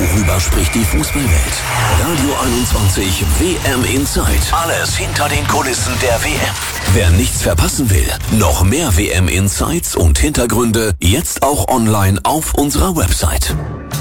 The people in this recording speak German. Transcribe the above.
Worüber spricht die Fußballwelt? Radio 21 WM Insight. Alles hinter den Kulissen der WM. Wer nichts verpassen will, noch mehr WM Insights und Hintergründe jetzt auch online auf unserer Website.